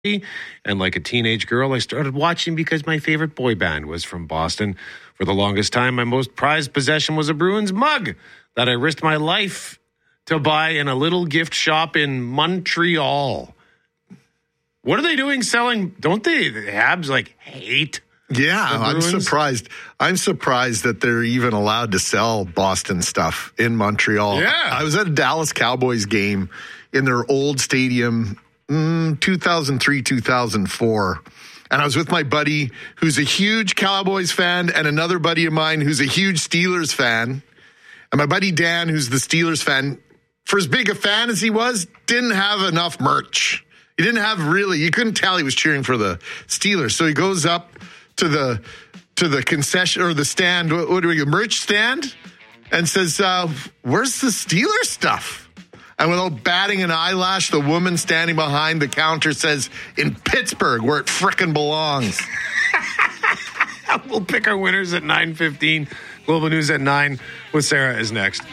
And like a teenage girl, I started watching because my favorite boy band was from Boston. For the longest time, my most prized possession was a Bruins mug that I risked my life to buy in a little gift shop in Montreal. What are they doing selling? Don't they, the Habs, like, hate? Yeah, I'm surprised. I'm surprised that they're even allowed to sell Boston stuff in Montreal. Yeah. I was at a Dallas Cowboys game in their old stadium, 2003, 2004. And I was with my buddy who's a huge Cowboys fan and another buddy of mine who's a huge Steelers fan. And my buddy Dan, who's the Steelers fan, for as big a fan as he was, didn't have enough merch. He didn't have really, you couldn't tell he was cheering for the Steelers. So he goes up to the concession or the stand, what do we go, merch stand, and says, where's the Steelers stuff? And without batting an eyelash, the woman standing behind the counter says, in Pittsburgh, where it frickin' belongs. We'll pick our winners at 9:15. Global News at 9 with Sarah is next.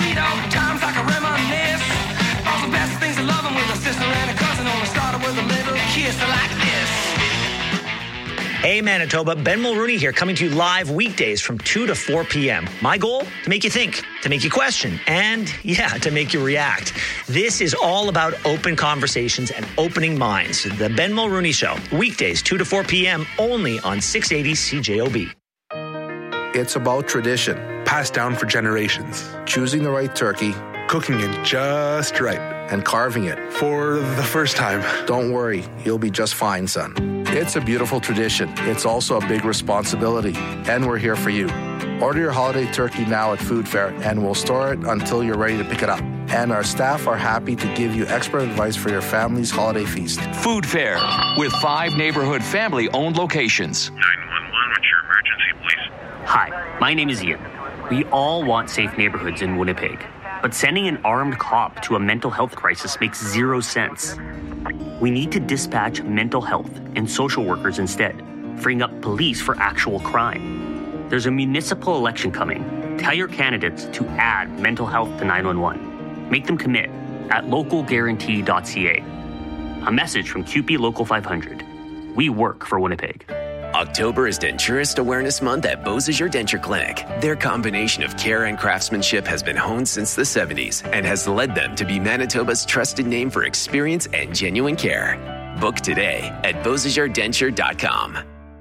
Hey Manitoba, Ben Mulrooney here, coming to you live weekdays from 2 to 4 p.m. My goal? To make you think, to make you question, and to make you react. This is all about open conversations and opening minds. The Ben Mulrooney Show, weekdays 2 to 4 p.m. only on 680 CJOB. It's about tradition. Passed down for generations. Choosing the right turkey. Cooking it just right. And carving it. For the first time. Don't worry, you'll be just fine, son. It's a beautiful tradition. It's also a big responsibility. And we're here for you. Order your holiday turkey now at Food Fair, and we'll store it until you're ready to pick it up. And our staff are happy to give you expert advice for your family's holiday feast. Food Fair, with 5 neighborhood family-owned locations. 911, what's your emergency, please? Hi, my name is Ian. We all want safe neighborhoods in Winnipeg, but sending an armed cop to a mental health crisis makes zero sense. We need to dispatch mental health and social workers instead, freeing up police for actual crime. There's a municipal election coming. Tell your candidates to add mental health to 911. Make them commit at localguarantee.ca. A message from QP Local 500. We work for Winnipeg. October is Denturist Awareness Month at Beausejour Denture Clinic. Their combination of care and craftsmanship has been honed since the 70s and has led them to be Manitoba's trusted name for experience and genuine care. Book today at beausejourdenture.com.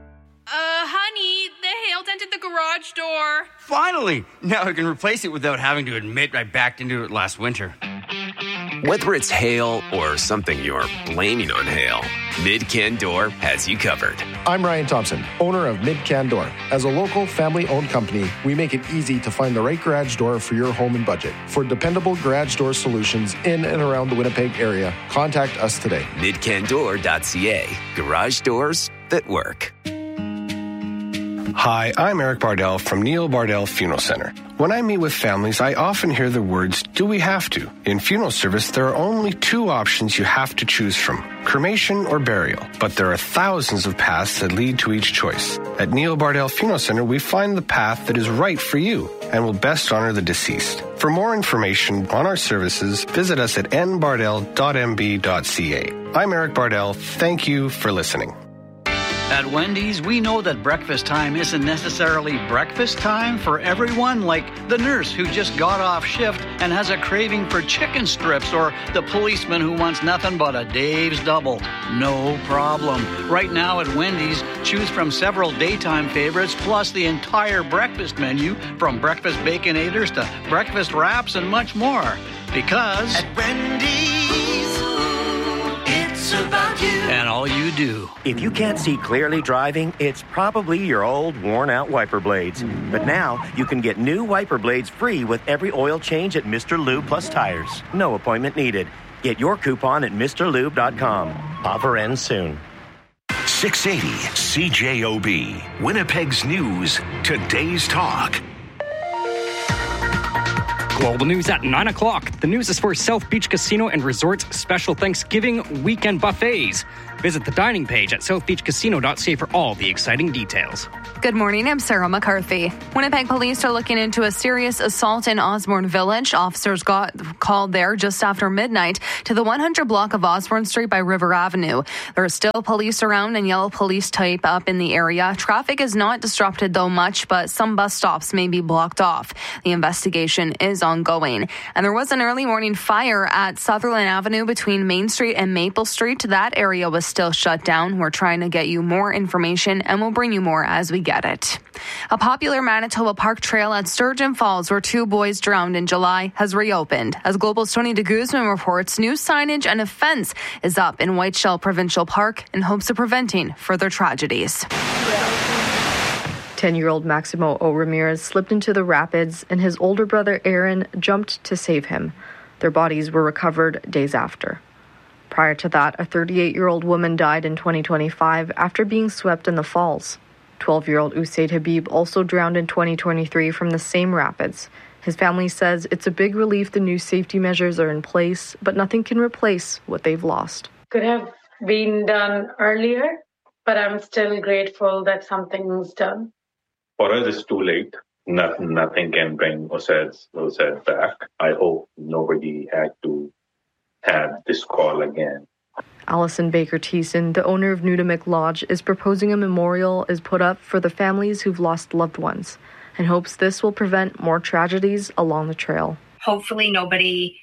Honey, the hail dented the garage door. Finally! Now I can replace it without having to admit I backed into it last winter. Whether it's hail or something you're blaming on hail, Mid-Can Door has you covered. I'm Ryan Thompson, owner of Mid-Can Door. As a local, family-owned company, we make it easy to find the right garage door for your home and budget. For dependable garage door solutions in and around the Winnipeg area, contact us today. midcandoor.ca. Garage doors that work. Hi, I'm Eric Bardell from Neil Bardell Funeral Center. When I meet with families, I often hear the words, do we have to? In funeral service, there are only 2 options you have to choose from, cremation or burial. But there are thousands of paths that lead to each choice. At Neil Bardell Funeral Center, we find the path that is right for you and will best honor the deceased. For more information on our services, visit us at nbardell.mb.ca. I'm Eric Bardell. Thank you for listening. At Wendy's, we know that breakfast time isn't necessarily breakfast time for everyone, like the nurse who just got off shift and has a craving for chicken strips, or the policeman who wants nothing but a Dave's Double. No problem. Right now at Wendy's, choose from several daytime favorites, plus the entire breakfast menu, from breakfast Baconators to breakfast wraps and much more. Because at Wendy's, it's about you. And all you do. If you can't see clearly driving, it's probably your old worn-out wiper blades. But now, you can get new wiper blades free with every oil change at Mr. Lube Plus Tires. No appointment needed. Get your coupon at MrLube.com. Offer ends soon. 680 CJOB. Winnipeg's News. Today's Talk. Global News at 9 o'clock. The news is for South Beach Casino and Resort's special Thanksgiving weekend buffets. Visit the dining page at southbeachcasino.ca for all the exciting details. Good morning, I'm Sarah McCarthy. Winnipeg police are looking into a serious assault in Osborne Village. Officers got called there just after midnight to the 100 block of Osborne Street by River Avenue. There are still police around and yellow police tape up in the area. Traffic is not disrupted though much, but some bus stops may be blocked off. The investigation is ongoing. And there was an early morning fire at Sutherland Avenue between Main Street and Maple Street. That area was still shut down. We're trying to get you more information and we'll bring you more as we get it. A popular Manitoba Park trail at Sturgeon Falls, where 2 boys drowned in July, has reopened. As Global's Tony de Guzman reports, new signage and a fence is up in Whiteshell Provincial Park in hopes of preventing further tragedies. 10-year-old Maximo O. Ramirez slipped into the rapids and his older brother Aaron jumped to save him. Their bodies were recovered days after. Prior to that, a 38-year-old woman died in 2025 after being swept in the falls. 12-year-old Usaid Habib also drowned in 2023 from the same rapids. His family says it's a big relief the new safety measures are in place, but nothing can replace what they've lost. Could have been done earlier, but I'm still grateful that something's done. For us, it's too late. Nothing can bring Usaid back. I hope nobody had to have this call again. Allison Baker Thiessen, the owner of Nudamik Lodge, is proposing a memorial is put up for the families who've lost loved ones and hopes this will prevent more tragedies along the trail. Hopefully nobody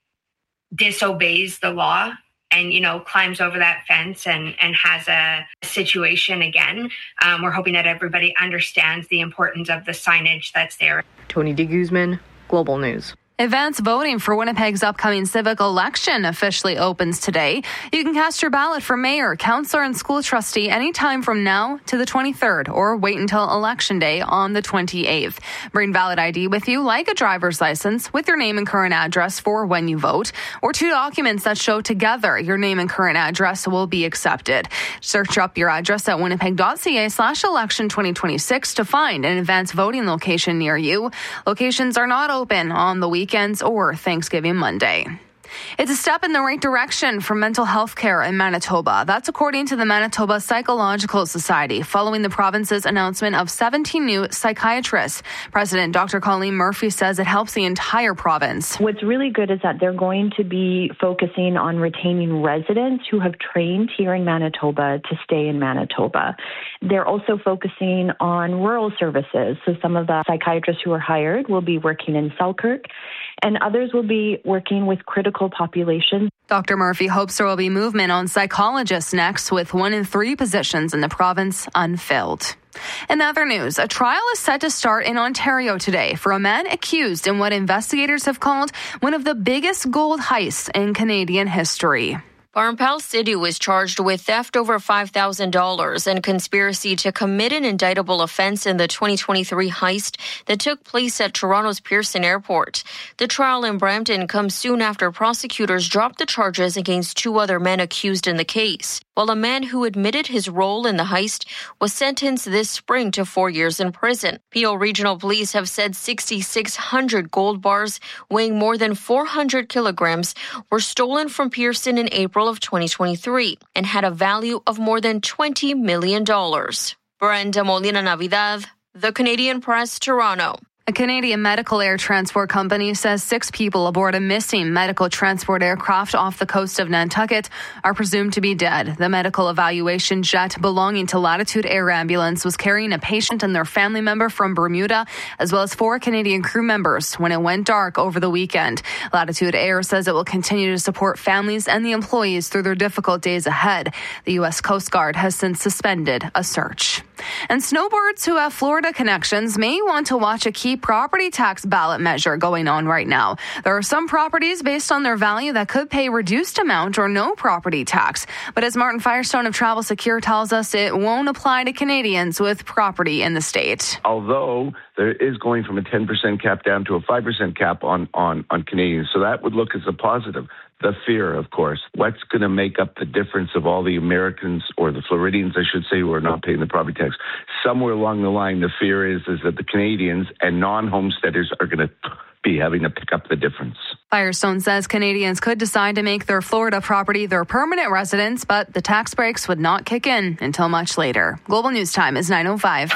disobeys the law and, climbs over that fence and has a situation again. We're hoping that everybody understands the importance of the signage that's there. Tony de Guzman, Global News. Advance voting for Winnipeg's upcoming civic election officially opens today. You can cast your ballot for mayor, councillor, and school trustee anytime from now to the 23rd or wait until Election Day on the 28th. Bring valid ID with you, like a driver's license with your name and current address for when you vote, or 2 documents that show together your name and current address will be accepted. Search up your address at winnipeg.ca/election 2026 to find an advance voting location near you. Locations are not open on the weekends or Thanksgiving Monday. It's a step in the right direction for mental health care in Manitoba. That's according to the Manitoba Psychological Society, following the province's announcement of 17 new psychiatrists. President Dr. Colleen Murphy says it helps the entire province. What's really good is that they're going to be focusing on retaining residents who have trained here in Manitoba to stay in Manitoba. They're also focusing on rural services. So some of the psychiatrists who are hired will be working in Selkirk, and others will be working with critical populations. Dr. Murphy hopes there will be movement on psychologists next, with 1 in 3 positions in the province unfilled. In other news, a trial is set to start in Ontario today for a man accused in what investigators have called one of the biggest gold heists in Canadian history. Barnpal Sidhu was charged with theft over $5,000 and conspiracy to commit an indictable offense in the 2023 heist that took place at Toronto's Pearson Airport. The trial in Brampton comes soon after prosecutors dropped the charges against 2 other men accused in the case, while a man who admitted his role in the heist was sentenced this spring to 4 years in prison. Peel Regional Police have said 6,600 gold bars weighing more than 400 kilograms were stolen from Pearson in April of 2023 and had a value of more than $20 million. Brenda Molina Navidad, The Canadian Press, Toronto. A Canadian medical air transport company says 6 people aboard a missing medical transport aircraft off the coast of Nantucket are presumed to be dead. The medical evaluation jet belonging to Latitude Air Ambulance was carrying a patient and their family member from Bermuda, as well as 4 Canadian crew members when it went dark over the weekend. Latitude Air says it will continue to support families and the employees through their difficult days ahead. The U.S. Coast Guard has since suspended a search. And snowbirds who have Florida connections may want to watch a key property tax ballot measure going on right now. There are some properties based on their value that could pay reduced amount or no property tax. But as Martin Firestone of Travel Secure tells us, it won't apply to Canadians with property in the state. Although there is going from a 10% cap down to a 5% cap on Canadians. So that would look as a positive. The fear, of course, what's going to make up the difference of all the Americans, or the Floridians, I should say, who are not paying the property tax? Somewhere along the line, the fear is that the Canadians and non-homesteaders are going to be having to pick up the difference. Firestone says Canadians could decide to make their Florida property their permanent residence, but the tax breaks would not kick in until much later. Global News Time is 9:05.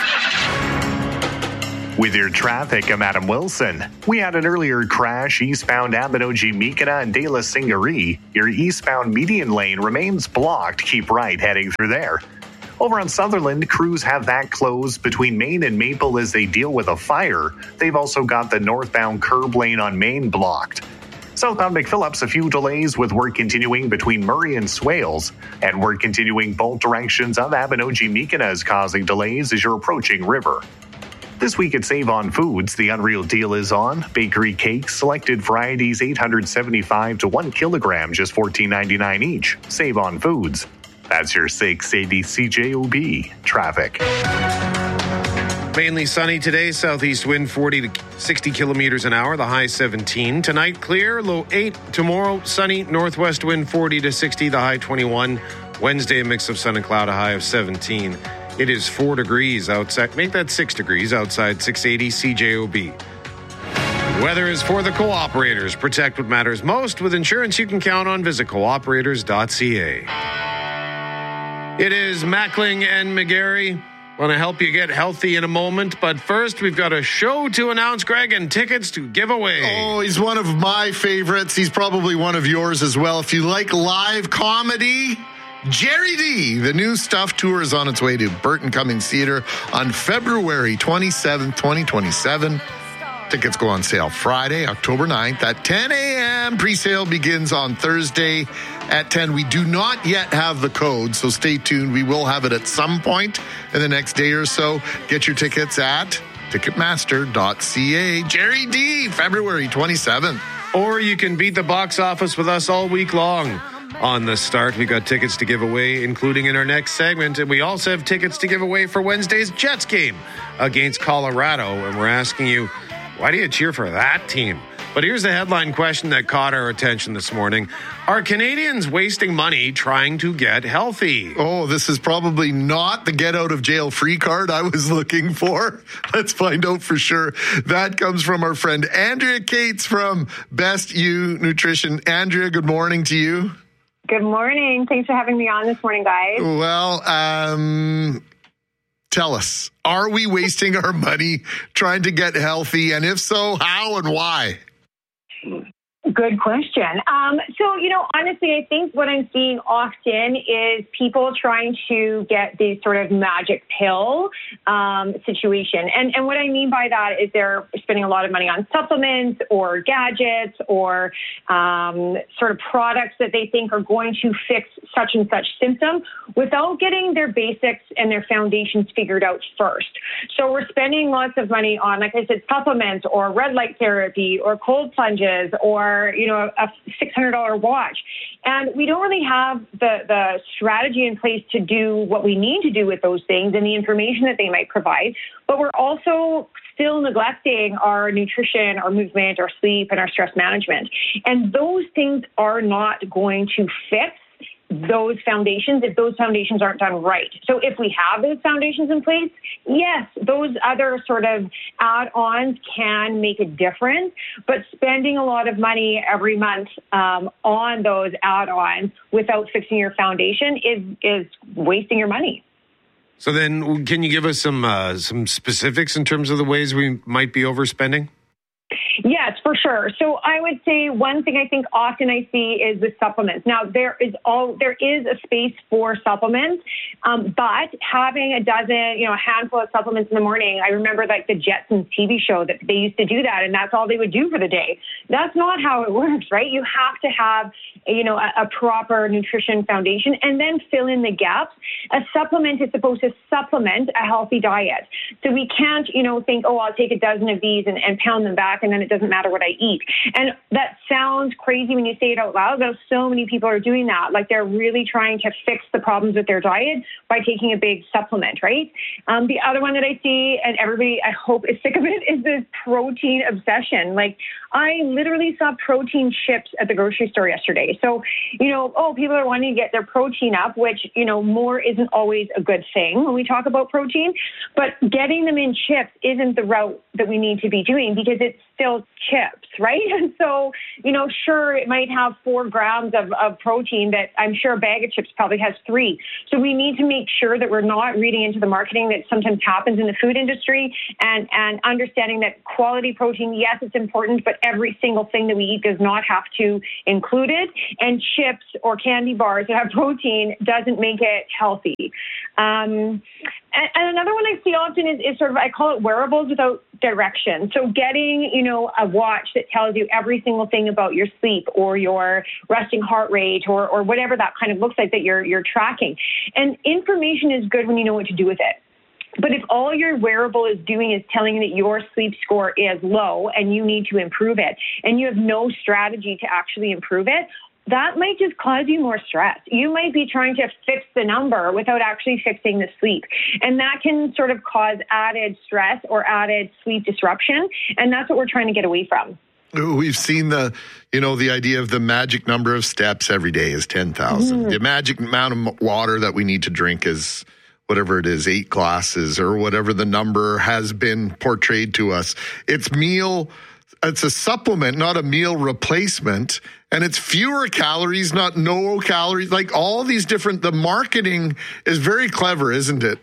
With your traffic, I'm Adam Wilson. We had an earlier crash eastbound Abinogi-Mikana and De La Singarie. Your eastbound median lane remains blocked. Keep right heading through there. Over on Sutherland, crews have that closed between Main and Maple as they deal with a fire. They've also got the northbound curb lane on Main blocked. Southbound McPhillips, a few delays with work continuing between Murray and Swales. And work continuing both directions of Abinogi-Mikana is causing delays as you're approaching River. This week at Save On Foods, the Unreal Deal is on. Bakery cakes, selected varieties, $875 to 1 kilogram, just $14.99 each. Save On Foods. That's your 680 CJOB traffic. Mainly sunny today. Southeast wind 40 to 60 kilometers an hour. The high 17. Tonight clear. Low 8. Tomorrow sunny. Northwest wind 40 to 60. The high 21. Wednesday a mix of sun and cloud. A high of 17. It is 4 degrees outside. Make that 6 degrees outside. 680 CJOB. Weather is for the cooperators. Protect what matters most with insurance you can count on. Visit cooperators.ca. It is Mackling and McGarry. Want to help you get healthy in a moment, but first we've got a show to announce, Greg, and tickets to give away. Oh, he's one of my favorites. He's probably one of yours as well. If you like live comedy, Jerry D, the new Stuff Tour is on its way to Burton Cummings Theatre on February 27th, 2027. Tickets go on sale Friday, October 9th at 10 a.m. Pre-sale begins on Thursday at 10. We do not yet have the code, so stay tuned. We will have it at some point in the next day or so. Get your tickets at Ticketmaster.ca. Jerry D, February 27th. Or you can beat the box office with us all week long. On the start, we got tickets to give away, including in our next segment. And we also have tickets to give away for Wednesday's Jets game against Colorado. And we're asking you, why do you cheer for that team? But here's the headline question that caught our attention this morning. Are Canadians wasting money trying to get healthy? Oh, this is probably not the get out of jail free card I was looking for. Let's find out for sure. That comes from our friend Andrea Cates from Best You Nutrition. Andrea, good morning to you. Good morning. Thanks for having me on this morning, guys. Well, tell us, are we wasting our money trying to get healthy? And if so, how and why? Good question. Honestly, I think what I'm seeing often is people trying to get these sort of magic pill situation. And what I mean by that is they're spending a lot of money on supplements or gadgets or sort of products that they think are going to fix such and such symptom without getting their basics and their foundations figured out first. So we're spending lots of money on, like I said, supplements or red light therapy or cold plunges or, a $600 watch. And we don't really have the strategy in place to do what we need to do with those things and the information that they might provide. But we're also still neglecting our nutrition, our movement, our sleep, and our stress management. And those things are not going to fix those foundations if those foundations aren't done right. So if we have those foundations in place, yes, those other sort of add-ons can make a difference, but spending a lot of money every month on those add-ons without fixing your foundation is wasting your money. So then can you give us some specifics in terms of the ways we might be overspending? Yes, for sure. So I would say one thing I think often I see is with supplements. Now, there is a space for supplements, but having a handful of supplements in the morning, I remember like the Jetsons TV show that they used to do that, and that's all they would do for the day. That's not how it works, right? You have to have, a proper nutrition foundation and then fill in the gaps. A supplement is supposed to supplement a healthy diet. So we can't, think, I'll take a dozen of these and pound them back, and then it doesn't matter what I eat. And that sounds crazy when you say it out loud, but so many people are doing that. Like they're really trying to fix the problems with their diet by taking a big supplement, right? The other one that I see, and everybody I hope is sick of it, is this protein obsession. Like I literally saw protein chips at the grocery store yesterday. So, people are wanting to get their protein up, which, more isn't always a good thing when we talk about protein. But getting them in chips isn't the route that we need to be doing because it's still chips, right? And so, sure, it might have 4 grams of protein that I'm sure a bag of chips probably has 3. So we need to make sure that we're not reading into the marketing that sometimes happens in the food industry and understanding that quality protein, yes, it's important, but every single thing that we eat does not have to include it. And chips or candy bars that have protein doesn't make it healthy. And another one I see often is sort of, I call it wearables without direction. So getting, a watch that tells you every single thing about your sleep or your resting heart rate or whatever that kind of looks like that you're tracking. And information is good when you know what to do with it. But if all your wearable is doing is telling you that your sleep score is low and you need to improve it, and you have no strategy to actually improve it, that might just cause you more stress. You might be trying to fix the number without actually fixing the sleep. And that can sort of cause added stress or added sleep disruption. And that's what we're trying to get away from. We've seen the idea of the magic number of steps every day is 10,000. Mm-hmm. The magic amount of water that we need to drink is whatever it is, 8 glasses or whatever the number has been portrayed to us. It's a supplement, not a meal replacement. And it's fewer calories, not no calories. Like all these the marketing is very clever, isn't it?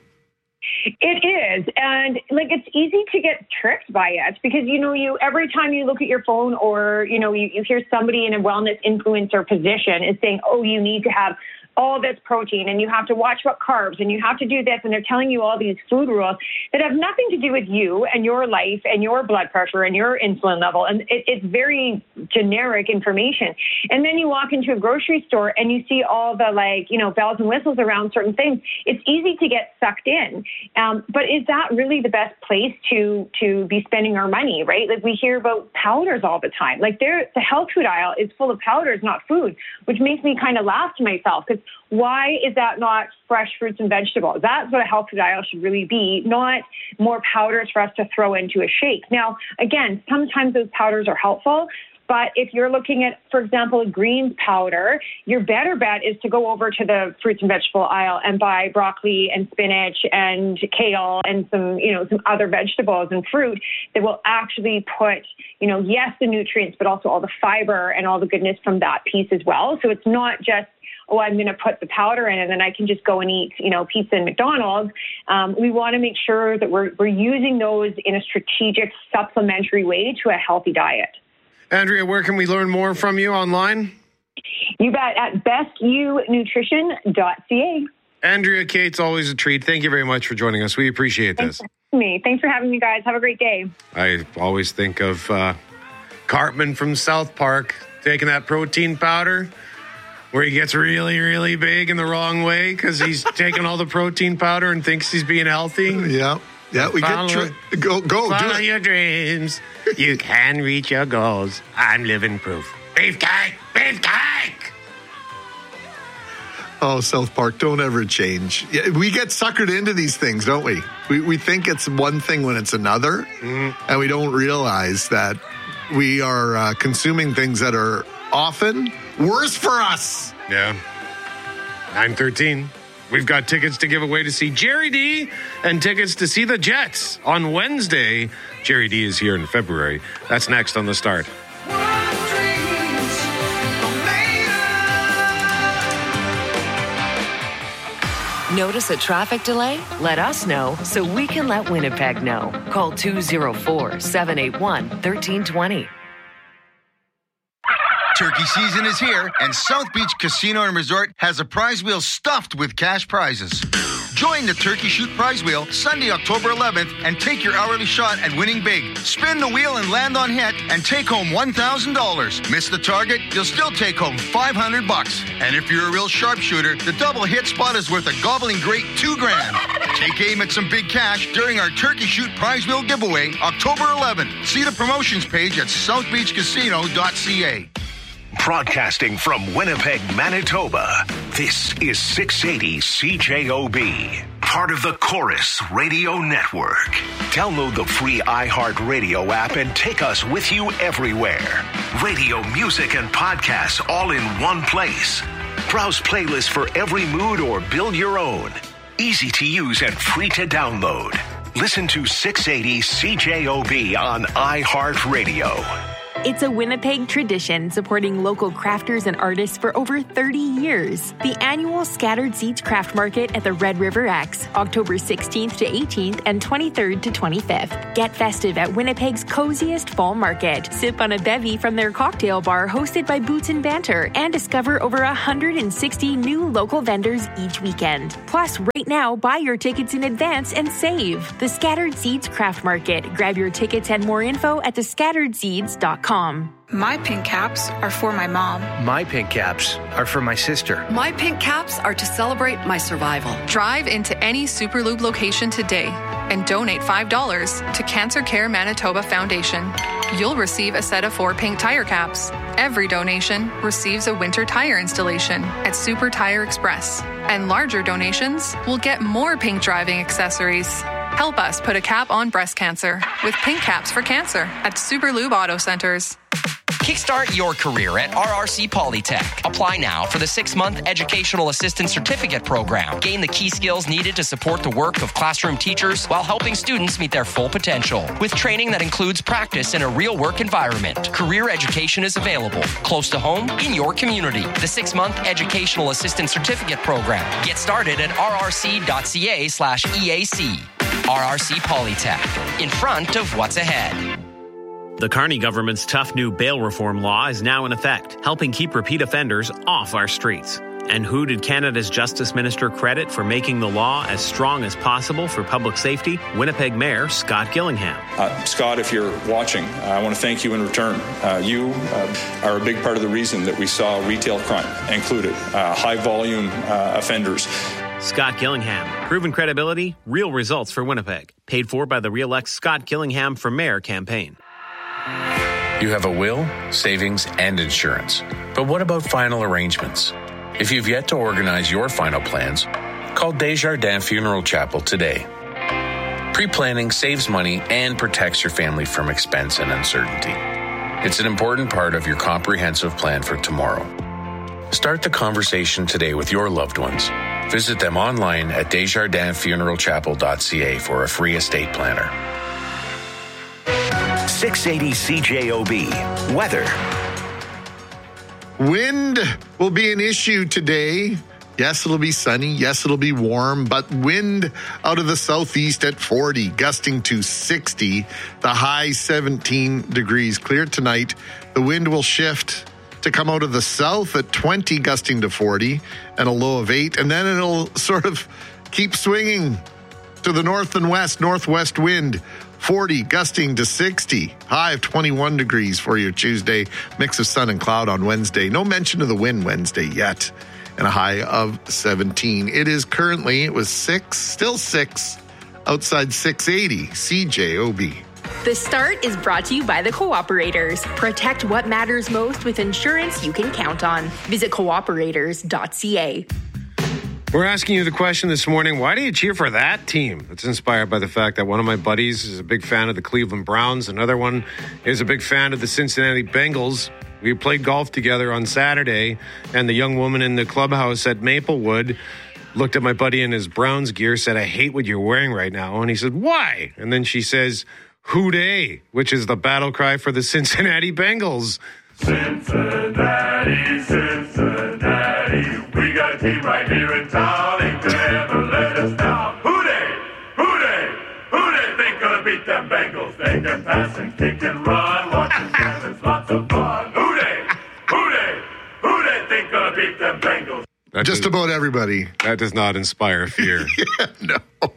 It is. And it's easy to get tricked by it because, you every time you look at your phone or, you hear somebody in a wellness influencer position is saying, oh, you need to have all this protein and you have to watch what carbs and you have to do this. And they're telling you all these food rules that have nothing to do with you and your life and your blood pressure and your insulin level. And it's very generic information. And then you walk into a grocery store and you see all the bells and whistles around certain things. It's easy to get sucked in. But is that really the best place to be spending our money, right? We hear about powders all the time. The health food aisle is full of powders, not food, which makes me kind of laugh to myself because why is that not fresh fruits and vegetables? That's what a health food aisle should really be, not more powders for us to throw into a shake. Now, again, sometimes those powders are helpful, but if you're looking at, for example, a greens powder, your better bet is to go over to the fruits and vegetable aisle and buy broccoli and spinach and kale and some other vegetables and fruit that will actually put, yes, the nutrients, but also all the fiber and all the goodness from that piece as well. So it's not just, oh, I'm going to put the powder in and then I can just go and eat, pizza and McDonald's. We want to make sure that we're using those in a strategic, supplementary way to a healthy diet. Andrea, where can we learn more from you online? You bet, at bestunutrition.ca. Andrea Cates, always a treat. Thank you very much for joining us. We appreciate this. Thanks for having me, guys. Have a great day. I always think of Cartman from South Park taking that protein powder where he gets really, really big in the wrong way because he's taking all the protein powder and thinks he's being healthy. Yeah, we get go follow your dreams. You can reach your goals. I'm living proof. Beefcake! Oh, South Park, don't ever change. We get suckered into these things, don't we? We think it's one thing when it's another, and we don't realize that we are consuming things that are often worse for us. Yeah. 9:13. We've got tickets to give away to see Jerry D and tickets to see the Jets on Wednesday. Jerry D is here in February. That's next on The Start. Notice a traffic delay? Let us know so we can let Winnipeg know. Call 204-781-1320. Turkey season is here, and South Beach Casino and Resort has a prize wheel stuffed with cash prizes. Join the Turkey Shoot Prize Wheel Sunday, October 11th, and take your hourly shot at winning big. Spin the wheel and land on hit, and take home $1,000. Miss the target, you'll still take home $500. And if you're a real sharpshooter, the double hit spot is worth a gobbling great $2,000. Take aim at some big cash during our Turkey Shoot Prize Wheel giveaway, October 11th. See the promotions page at southbeachcasino.ca. Broadcasting from Winnipeg, Manitoba, this is 680 CJOB. part of the Chorus Radio Network. Download the free iHeartRadio app and take us with you everywhere. Radio, music, and podcasts all in one place. Browse playlists for every mood or build your own. Easy to use and free to download. Listen to 680 CJOB on iHeartRadio. It's a Winnipeg tradition supporting local crafters and artists for over 30 years. The annual Scattered Seeds Craft Market at the Red River X, October 16th to 18th and 23rd to 25th. Get festive at Winnipeg's coziest fall market. Sip on a bevy from their cocktail bar hosted by Boots and Banter and discover over 160 new local vendors each weekend. Plus, right now, buy your tickets in advance and save. The Scattered Seeds Craft Market. Grab your tickets and more info at thescatteredseeds.com. My pink caps are for my mom. My pink caps are for my sister. My pink caps are to celebrate my survival. Drive into any Superlube location today and donate $5 to Cancer Care Manitoba Foundation. You'll receive a set of 4 pink tire caps. Every donation receives a winter tire installation at Super Tire Express. And larger donations will get more pink driving accessories. Help us put a cap on breast cancer with pink caps for cancer at Superlube Auto Centers. Kickstart your career at RRC Polytech. Apply now for the 6-month Educational Assistant Certificate Program. Gain the key skills needed to support the work of classroom teachers while helping students meet their full potential. With training that includes practice in a real work environment, career education is available, close to home, in your community. The 6-month Educational Assistant Certificate Program. Get started at rrc.ca/EAC. RRC Polytech. In front of what's ahead. The Carney government's tough new bail reform law is now in effect, helping keep repeat offenders off our streets. And who did Canada's Justice Minister credit for making the law as strong as possible for public safety? Winnipeg Mayor Scott Gillingham. Scott, if you're watching, I want to thank you in return. You are a big part of the reason that we saw retail crime included, high-volume offenders. Scott Gillingham. Proven credibility, real results for Winnipeg. Paid for by the Re-elect Scott Gillingham for Mayor campaign. You have a will, savings, and insurance. But what about final arrangements? If you've yet to organize your final plans, call Desjardins Funeral Chapel today. Pre-planning saves money and protects your family from expense and uncertainty. It's an important part of your comprehensive plan for tomorrow. Start the conversation today with your loved ones. Visit them online at desjardinsfuneralchapel.ca for a free estate planner. 680 CJOB. Weather. Wind will be an issue today. Yes, it'll be sunny. Yes, it'll be warm, but wind out of the southeast at 40, gusting to 60, the high 17 degrees. Clear tonight. The wind will shift to come out of the south at 20, gusting to 40, and a low of 8. And then it'll sort of keep swinging to the north and west, northwest wind, 40, gusting to 60, high of 21 degrees for your Tuesday. Mix of sun and cloud on Wednesday. No mention of the wind Wednesday yet, and a high of 17. It is currently, it was 6, still 6, outside 680 CJOB. The Start is brought to you by the Cooperators. Protect what matters most with insurance you can count on. Visit cooperators.ca. We're asking you the question this morning, why do you cheer for that team? It's inspired by the fact that one of my buddies is a big fan of the Cleveland Browns. Another one is a big fan of the Cincinnati Bengals. We played golf together on Saturday, and the young woman in the clubhouse at Maplewood looked at my buddy in his Browns gear, said, "I hate what you're wearing right now." And he said, "Why?" And then she says, "Who Dey," which is the battle cry for the Cincinnati Bengals. Cincinnati, Cincinnati, we got a team right here in town. Ain't gonna ever let us down. Who Dey, who Dey, who Dey think gonna beat them Bengals? They can pass and kick and run. Watching them is lots of fun. Who Dey, who Dey, who Dey think gonna beat them Bengals? Just about everybody. That does not inspire fear. Yeah, no.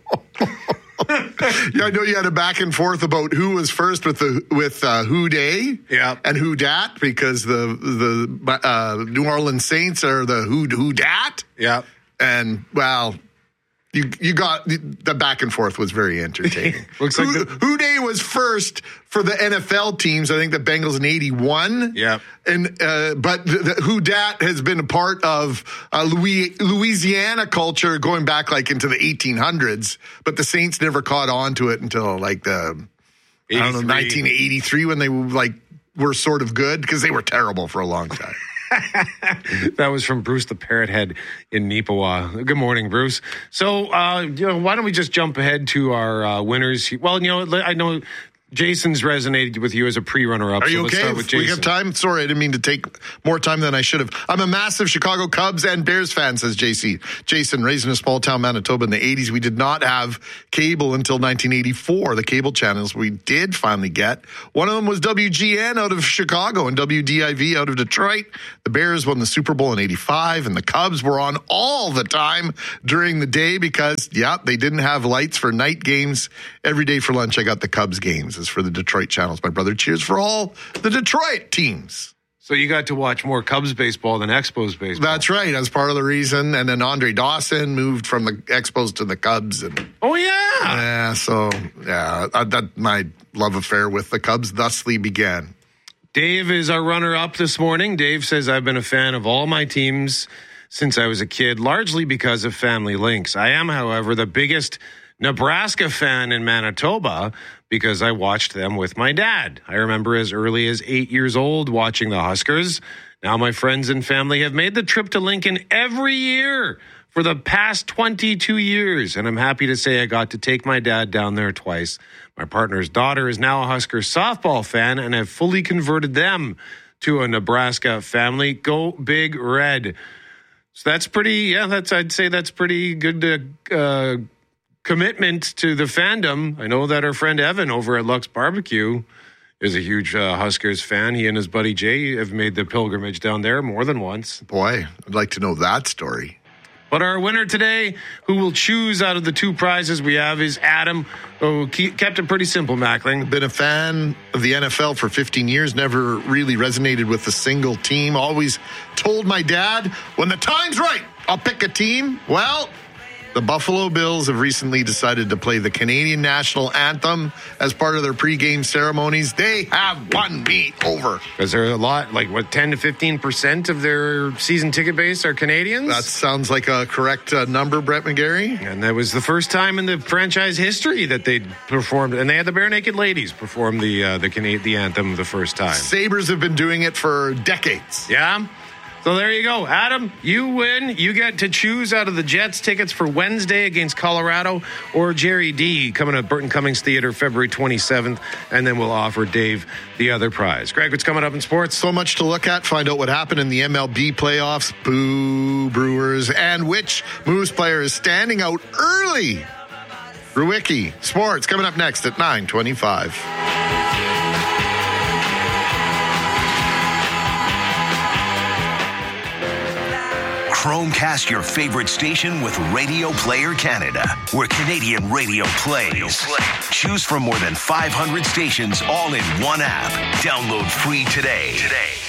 Yeah, I know you had a back and forth about who was first with Who Dey, and Who Dat, because the New Orleans Saints are the Who Dat, yeah, and well, you got the back and forth was very entertaining. Looks like Houday was first for the NFL teams. I think the Bengals in 81. Yeah. And but the Houdat has been a part of Louisiana culture going back like into the 1800s. But the Saints never caught on to it until like the 1983 when they were sort of good because they were terrible for a long time. That was from Bruce the Parrot Head in Neepawa. Good morning, Bruce. So, why don't we just jump ahead to our winners? Well, I know Jason's resonated with you as a pre-runner-up. Are you let's okay? start with Jason. We have time? Sorry, I didn't mean to take more time than I should have. I'm a massive Chicago Cubs and Bears fan, says JC. Jason, raised in a small town, Manitoba in the 80s. We did not have cable until 1984. The cable channels we did finally get. One of them was WGN out of Chicago and WDIV out of Detroit. The Bears won the Super Bowl in 85, and the Cubs were on all the time during the day because, they didn't have lights for night games. Every day for lunch, I got the Cubs games. As for the Detroit channels, my brother cheers for all the Detroit teams. So you got to watch more Cubs baseball than Expos baseball. That's right. That's part of the reason. And then Andre Dawson moved from the Expos to the Cubs. And that my love affair with the Cubs thusly began. Dave is our runner-up this morning. Dave says, I've been a fan of all my teams since I was a kid, largely because of family links. I am, however, the biggest Nebraska fan in Manitoba because I watched them with my dad. I remember as early as 8 years old watching the Huskers. Now my friends and family have made the trip to Lincoln every year for the past 22 years, and I'm happy to say I got to take my dad down there twice. My partner's daughter is now a Huskers softball fan, and I've fully converted them to a Nebraska family. Go Big Red. So that's pretty, I'd say that's pretty good commitment to the fandom. I know that our friend Evan over at Lux Barbecue is a huge Huskers fan. He and his buddy Jay have made the pilgrimage down there more than once. Boy, I'd like to know that story. But our winner today, who will choose out of the two prizes we have, is Adam, who kept it pretty simple, Mackling. Been a fan of the NFL for 15 years, never really resonated with a single team. Always told my dad, when the time's right, I'll pick a team. Well, the Buffalo Bills have recently decided to play the Canadian national anthem as part of their pregame ceremonies. They have won me over. Is there a lot, 10 to 15% of their season ticket base are Canadians? That sounds like a correct number, Brett McGarry. And that was the first time in the franchise history that they performed, and they had the Bare Naked Ladies perform the anthem the first time. Sabres have been doing it for decades. Yeah? So there you go. Adam, you win. You get to choose out of the Jets tickets for Wednesday against Colorado or Jerry D coming to Burton Cummings Theater February 27th, and then we'll offer Dave the other prize. Greg, what's coming up in sports? So much to look at. Find out what happened in the MLB playoffs. Boo, Brewers. And which Moose player is standing out early. Ruwicki. Sports coming up next at 9:25. Chromecast your favorite station with Radio Player Canada, where Canadian radio plays. Choose from more than 500 stations all in one app. Download free today.